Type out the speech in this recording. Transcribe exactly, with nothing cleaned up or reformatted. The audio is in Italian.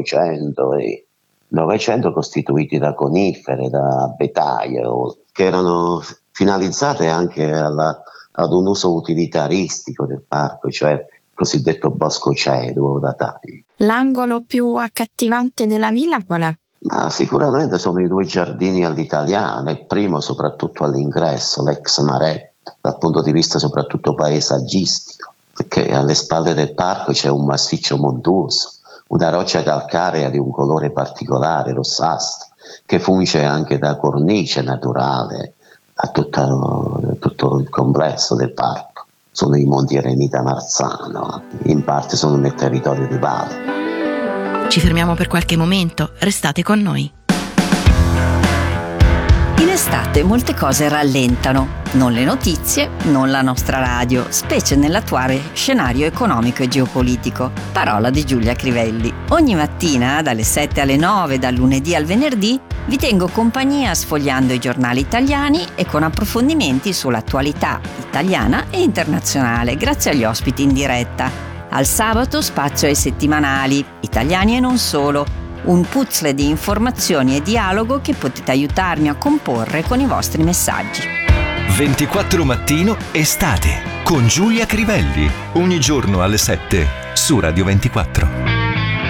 Ottocento e Novecento costituiti da conifere, da abetaie, che erano finalizzate anche alla, ad un uso utilitaristico del parco, cioè il cosiddetto bosco ceduo da tagli. L'angolo più accattivante della villa qual è? Ma sicuramente sono i due giardini all'italiana, il primo soprattutto all'ingresso, l'ex Maretto, dal punto di vista soprattutto paesaggistico, perché alle spalle del parco c'è un massiccio montuoso, una roccia calcarea di un colore particolare, rossastro, che funge anche da cornice naturale a tutto, tutto il complesso del parco. Sono i Monti Erenita Marzano, in parte sono nel territorio di Valle. Ci fermiamo per qualche momento, restate con noi. In estate molte cose rallentano, non le notizie, non la nostra radio, specie nell'attuale scenario economico e geopolitico. Parola di Giulia Crivelli. Ogni mattina, dalle sette alle nove, dal lunedì al venerdì, vi tengo compagnia sfogliando i giornali italiani e con approfondimenti sull'attualità italiana e internazionale, grazie agli ospiti in diretta. Al sabato spazio ai settimanali, italiani e non solo, un puzzle di informazioni e dialogo che potete aiutarmi a comporre con i vostri messaggi. ventiquattro Mattino Estate con Giulia Crivelli, ogni giorno alle sette su Radio ventiquattro.